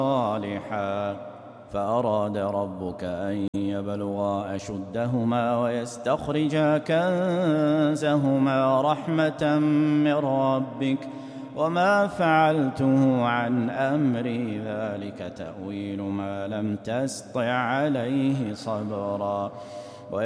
صالحا فأراد ربك أن يبلغا أشدهما ويستخرجا كنزهما رحمة من ربك وما فعلته عن أمري ذلك تأويل ما لم تسطع عليه صبرا